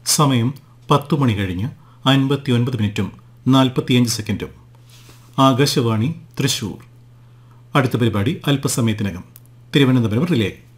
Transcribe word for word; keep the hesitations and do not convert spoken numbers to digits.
സമയം പത്തു മണി കഴിഞ്ഞ് അൻപത്തിയൊൻപത് മിനിറ്റും നാൽപ്പത്തിയഞ്ച് സെക്കൻഡും. ആകാശവാണി തൃശൂർ. അടുത്ത പരിപാടി അല്പസമയത്തിനകം. തിരുവനന്തപുരം റിലേ.